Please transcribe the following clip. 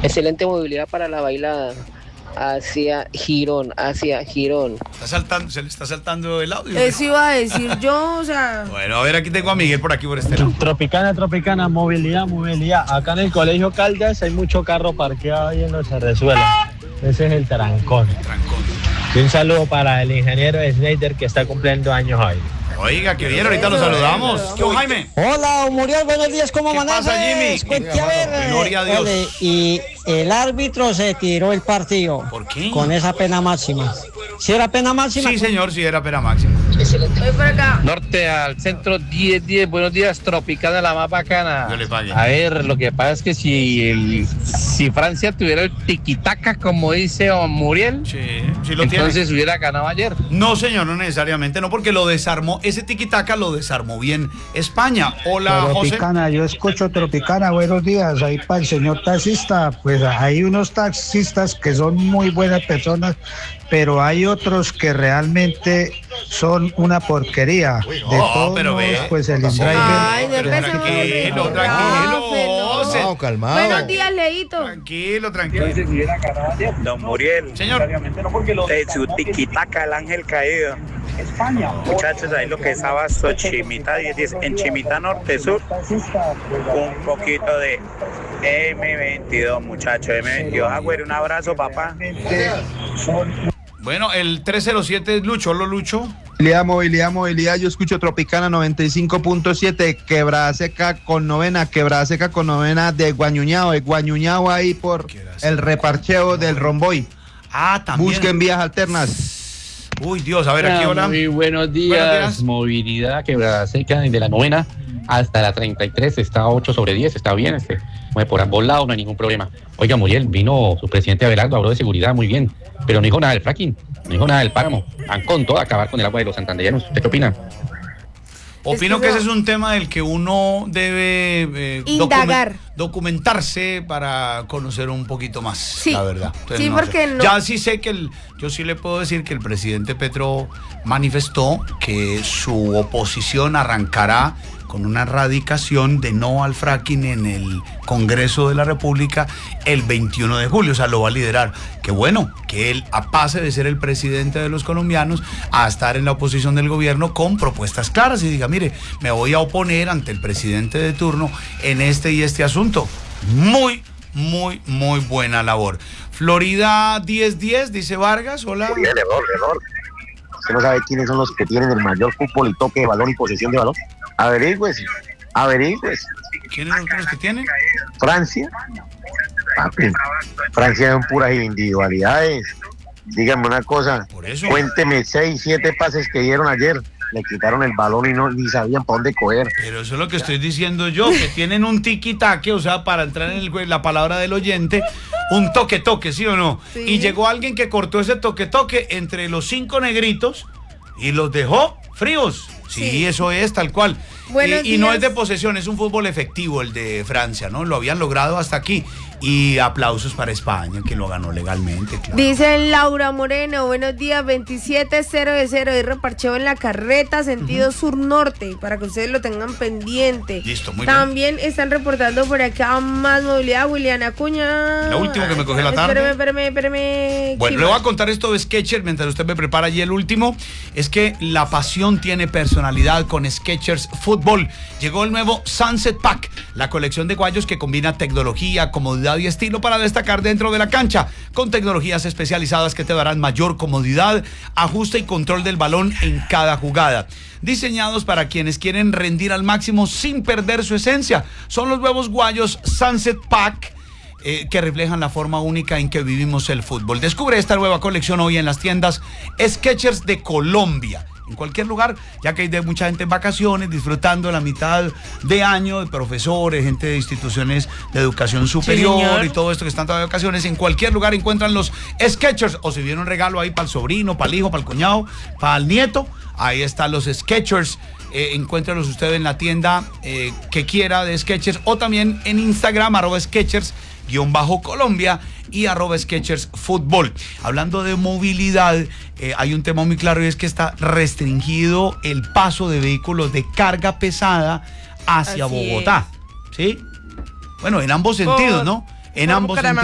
Excelente movilidad para la bailada. Hacia Girón. Se le está saltando el audio. Eso iba a decir yo, o sea. Bueno, a ver, aquí tengo a Miguel por aquí por este lado. Tropicana, movilidad. Acá en el Colegio Caldas hay mucho carro parqueado ahí en los Cerrezuela. Ese es el trancón. Y un saludo para el ingeniero Snyder que está cumpliendo años hoy. Oiga, qué bien, ahorita lo saludamos. ¿Qué hubo, Jaime? Hola, Muriel, buenos días, ¿cómo amaneces? ¿Qué pasa, Jimmy? Cuente a ver. Gloria a Dios. Vale, y el árbitro se tiró el partido. ¿Por qué? Con esa pena máxima. ¿Sí era pena máxima? Sí, señor, sí era pena máxima. Voy por acá. Norte al centro 10-10, buenos días, Tropicana, la más bacana. Yo le pagué. A ver, lo que pasa es que si Francia tuviera el tiquitaca, como dice Muriel, sí lo entonces tiene. hubiera ganado ayer. No, señor, no necesariamente, no, porque lo desarmó, ese tiquitaca lo desarmó bien España. Hola, Tropicana, José. yo escucho Tropicana, buenos días, ahí para el señor taxista, pues hay unos taxistas que son muy buenas personas, pero hay otros que realmente son una porquería. De todos modos, pues el driver... Ay, no Tranquilo, José. Calmado. Buenos días, Leito. Tranquilo. Don Muriel, Señor. de su tiquitaca, el ángel caído. Muchachos, ahí lo que estaba Xochimita 10-10, en Chimita Norte Sur, un poquito de M22, muchachos, M22. Agüero, un abrazo, papá. Bueno, el 307 es Lucho, Lucho. Movilidad, yo escucho Tropicana 95.7, quebrada seca con novena de Guañuñao ahí por el reparcheo del Romboy. También. Busquen vías alternas. Uy, Dios, a ver, aquí hola. Muy buenos días. Movilidad, quebrada seca, desde la 9ª hasta la 33, está 8/10, está bien, mueve por ambos lados, no hay ningún problema. Oiga, Muriel, vino su presidente Abelardo, habló de seguridad, muy bien, pero no dijo nada del fracking, no dijo nada del páramo. Van con todo a acabar con el agua de los santandereanos. ¿Usted qué opina? Opino que ese es un tema del que uno debe indagar, documentarse para conocer un poquito más, sí, la verdad. Entonces, sí, no porque sé. no. Ya sí sé que yo sí le puedo decir que el presidente Petro manifestó que su oposición arrancará con una radicación de no al fracking en el Congreso de la República el 21 de julio, o sea, lo va a liderar. Qué bueno que él pase de ser el presidente de los colombianos a estar en la oposición del gobierno con propuestas claras y diga, mire, me voy a oponer ante el presidente de turno en este y este asunto. Muy buena labor. Florida 10-10, dice Vargas, hola. Muy bien, error. ¿Usted no sabe quiénes son los que tienen el mayor fútbol y toque de balón y posesión de balón? Averigües. ¿Quiénes son los que tienen? Francia. Papi, Francia son puras individualidades. Díganme una cosa. Cuénteme 6, 7 pases que dieron ayer. Le quitaron el balón y ni sabían para dónde coger. Pero eso es lo que estoy diciendo yo, que tienen un tiquitaque, o sea, para entrar en la palabra del oyente, un toque, ¿sí o no? Sí. Y llegó alguien que cortó ese toque entre los 5 negritos y los dejó fríos. Sí, eso es tal cual. Y no es de posesión, es un fútbol efectivo el de Francia, ¿no? Lo habían logrado hasta aquí. Y aplausos para España, que lo ganó legalmente, claro. Dice Laura Moreno, buenos días, 27-0 de reparcheo en la carreta, sentido sur-norte, para que ustedes lo tengan pendiente. Listo, muy También bien. Están reportando por acá más movilidad, William Acuña. Lo último que me coge la tarde. Espérame. Bueno, le voy a contar esto de Skechers mientras usted me prepara allí el último. Es que la pasión tiene personalidad con Skechers Fútbol. Llegó el nuevo Sunset Pack, la colección de guayos que combina tecnología, comodidad y estilo para destacar dentro de la cancha, con tecnologías especializadas que te darán mayor comodidad, ajuste y control del balón en cada jugada. Diseñados para quienes quieren rendir al máximo sin perder su esencia. Son los nuevos guayos Sunset Pack que reflejan la forma única en que vivimos el fútbol. Descubre esta nueva colección hoy en las tiendas Skechers de Colombia. En cualquier lugar, ya que hay mucha gente en vacaciones, disfrutando la mitad de año, de profesores, gente de instituciones de educación superior y todo esto que están de vacaciones. En cualquier lugar encuentran los Skechers, o si viene un regalo ahí para el sobrino, para el hijo, para el cuñado, para el nieto, ahí están los Skechers. Encuéntralos usted en la tienda que quiera de Skechers, o también en Instagram, @Skechers_Colombia y @Skechers Fútbol. Hablando de movilidad, hay un tema muy claro y es que está restringido el paso de vehículos de carga pesada hacia Bogotá. ¿Sí? Bueno, en ambos sentidos, ¿no? En ambos sentidos.